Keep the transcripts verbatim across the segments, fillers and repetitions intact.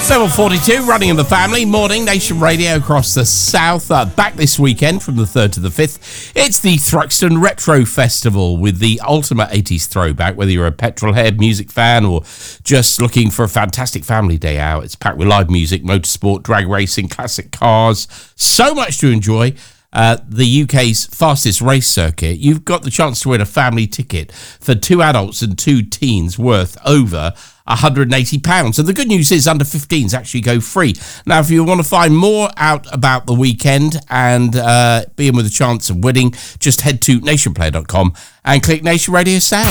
seven forty-two, running in the family, morning, Nation Radio across the south. Uh, back this weekend from the third to the fifth. It's the Thruxton Retro Festival with the ultimate eighties throwback. Whether you're a petrolhead music fan or just looking for a fantastic family day out, it's packed with live music, motorsport, drag racing, classic cars. So much to enjoy. Uh, the U K's fastest race circuit. You've got the chance to win a family ticket for two adults and two teens worth over one hundred eighty pounds. And the good news is under fifteens actually go free. Now, if you want to find more out about the weekend and uh, be in with a chance of winning, just head to nation player dot com and click Nation Radio Sound.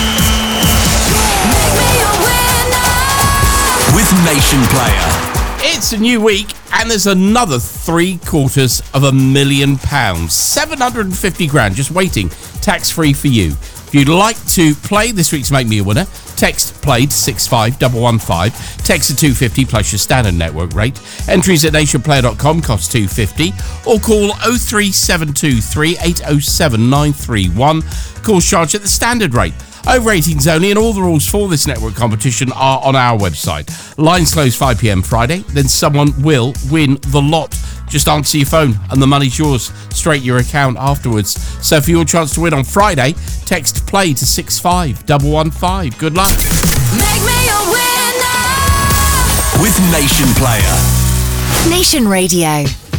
With Nation Player. It's a new week, and there's another three quarters of a million pounds. seven hundred fifty grand just waiting, tax-free for you. If you'd like to play this week's Make Me a Winner, text PLAY to six five one one five. Text to two fifty plus your standard network rate. Entries at nation player dot com cost two fifty. Or call oh three seven two three eight oh seven nine three one. Calls charged at the standard rate. Over eighteens only, and all the rules for this network competition are on our website. Lines close five p.m. Friday, then someone will win the lot. Just answer your phone and the money's yours straight to your account afterwards. So for your chance to win on Friday, text PLAY to six five one one five. Good luck. Make me a winner with Nation Player. Nation Radio.